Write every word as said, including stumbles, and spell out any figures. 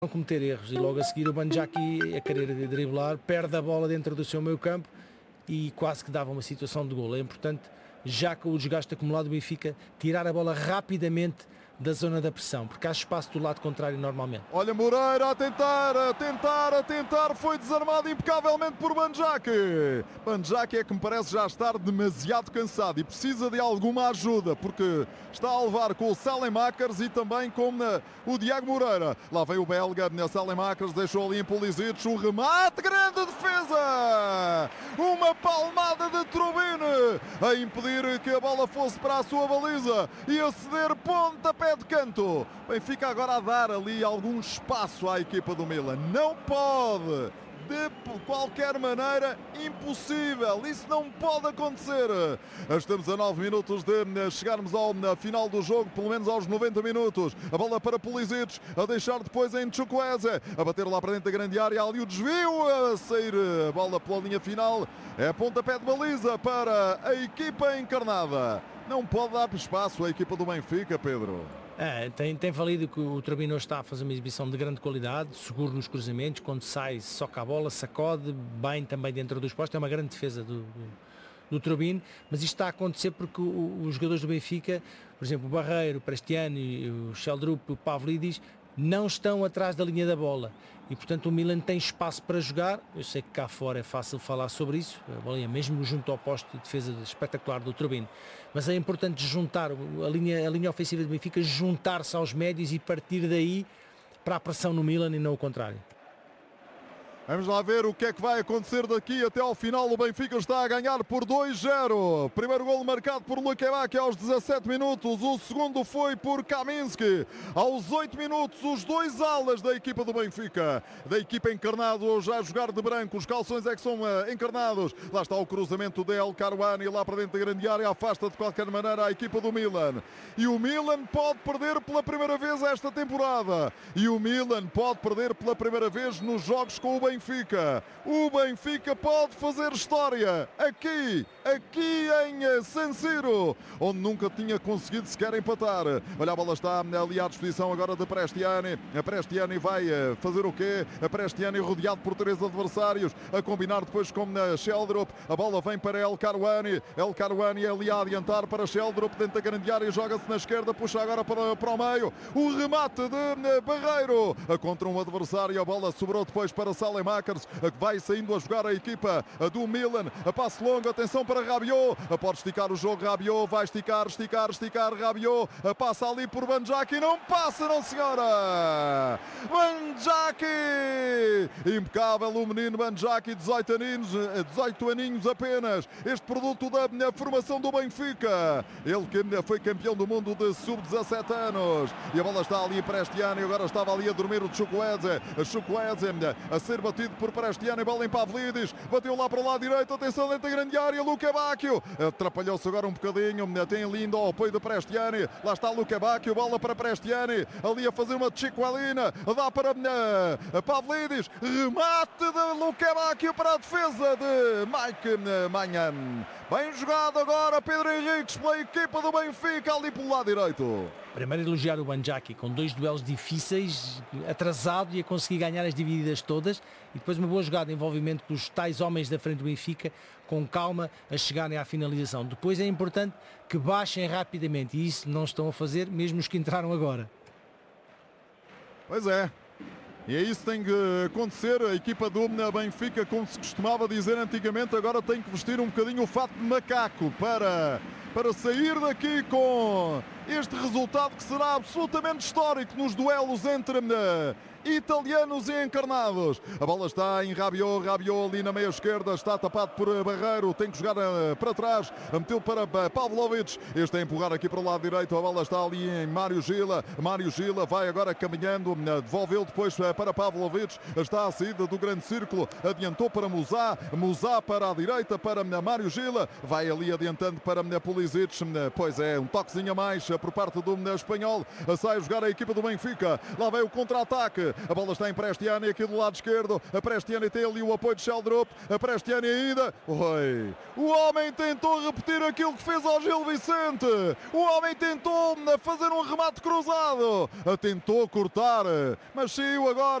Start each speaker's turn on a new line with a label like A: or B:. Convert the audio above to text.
A: não cometer erros, e logo a seguir o Banjaki a querer driblar, perde a bola dentro do seu meio campo e quase que dava uma situação de golo. É importante, já com o desgaste acumulado, o Benfica tirar a bola rapidamente da zona da pressão, porque há espaço do lado contrário normalmente.
B: Olha Moreira a tentar, a tentar, a tentar, foi desarmado impecavelmente por Banjaki. Banjaki é que me parece já estar demasiado cansado e precisa de alguma ajuda, porque está a levar com o Saelemaekers e também com uh, o Diago Moreira. Lá vem o belga, o Saelemaekers deixou ali em Pulisic, um remate, grande defesa! Uma palmada de Trubin a impedir que a bola fosse para a sua baliza e a ceder pontapé de canto. Benfica agora a dar ali algum espaço à equipa do Milan. Não pode, de qualquer maneira, impossível. Isso não pode acontecer. Estamos a nove minutos de chegarmos ao final do jogo, pelo menos aos noventa minutos. A bola para Pulisic, a deixar depois em Chukwueze, a bater lá para dentro da grande área, ali o desvio, a sair a bola pela linha final. É pontapé de baliza para a equipa encarnada. Não pode dar espaço à equipa do Benfica, Pedro.
A: É, tem, tem valido que o Trubin está a fazer uma exibição de grande qualidade, seguro nos cruzamentos, quando sai, soca a bola, sacode, bem também dentro dos postos, é uma grande defesa do, do, do Trubin, mas isto está a acontecer porque o, os jogadores do Benfica, por exemplo, o Barreiro, o Prestiani, o Sheldrup, o Pavlidis, não estão atrás da linha da bola e portanto o Milan tem espaço para jogar. Eu sei que cá fora é fácil falar sobre isso, a bola é mesmo junto ao posto de defesa espetacular do Trubin, mas é importante juntar a linha, a linha ofensiva do Benfica, juntar-se aos médios e partir daí para a pressão no Milan e não o contrário.
B: Vamos lá ver o que é que vai acontecer daqui até ao final. O Benfica está a ganhar por dois zero. Primeiro golo marcado por Lukebak aos dezassete minutos. O segundo foi por Kaminski. Aos oito minutos, os dois alas da equipa do Benfica. Da equipa encarnado já a jogar de branco. Os calções é que são uh, encarnados. Lá está o cruzamento de El Karouani lá para dentro da grande área. Afasta de qualquer maneira a equipa do Milan. E o Milan pode perder pela primeira vez esta temporada. E o Milan pode perder pela primeira vez nos jogos com o Benfica. Benfica. O Benfica pode fazer história aqui, aqui em San Siro, onde nunca tinha conseguido sequer empatar. Olha, a bola está ali à disposição agora de Prestiani. A Prestiani vai fazer o quê? A Prestiani rodeado por três adversários, a combinar depois com a Sheldrup. A bola vem para El Karouani. El Karouani é ali a adiantar para Sheldrup dentro da grande área, joga-se na esquerda, puxa agora para, para o meio. O remate de Barreiro contra um adversário. A bola sobrou depois para Saelemaekers, que vai saindo a jogar a equipa do Milan. A passe longo, atenção para Rabiot. Pode esticar o jogo, Rabiot vai esticar, esticar, esticar, Rabiot. Passa ali por Banjaki, não passa, não senhora! Banjaki! Impecável o menino Banjaki, dezoito aninhos, dezoito aninhos apenas. Este produto da formação do Benfica. Ele que foi campeão do mundo de sub dezassete anos. E a bola está ali para este ano, agora estava ali a dormir o Chukwueze. Chukwueze a ser batido por Prestiani, bola em Pavlidis, bateu lá para o lado direito, atenção dentro da grande área, Lukebakio, atrapalhou-se agora um bocadinho, tem lindo ao apoio de Prestiani, lá está Lukebakio, bola para Prestiani, ali a fazer uma chiqualina, dá para uh, Pavlidis, remate de Lukebakio para a defesa de Mike Maignan. Bem jogado agora Pedro Henriques pela equipa do Benfica ali pelo lado direito.
A: Primeiro elogiar o Banjaki com dois duelos difíceis, atrasado e a conseguir ganhar as divididas todas, e depois uma boa jogada de envolvimento dos tais homens da frente do Benfica, com calma a chegarem à finalização. Depois é importante que baixem rapidamente, e isso não estão a fazer, mesmo os que entraram agora.
B: Pois é. E é isso que tem que acontecer. A equipa do Benfica, como se costumava dizer antigamente, agora tem que vestir um bocadinho o fato de macaco para, para sair daqui com este resultado que será absolutamente histórico nos duelos entre italianos e encarnados. A bola está em Rabiot, Rabiot ali na meia esquerda, está tapado por Barreiro, tem que jogar para trás, meteu para Pavlovic, este a empurrar aqui para o lado direito, a bola está ali em Mário Gila, Mário Gila vai agora caminhando, devolveu depois para Pavlovic, está à saída do grande círculo, adiantou para Musá, Musá para a direita para Mário Gila, vai ali adiantando para Pulisic, pois é, um toquezinho a mais baixa por parte do espanhol. Sai a jogar a equipa do Benfica. Lá vem o contra-ataque. A bola está em Prestiani aqui do lado esquerdo. A Prestiani tem ali o apoio de Sheldrup. A Prestiani ainda. Oi. O homem tentou repetir aquilo que fez ao Gil Vicente. O homem tentou fazer um remate cruzado. Tentou cortar, mas saiu agora.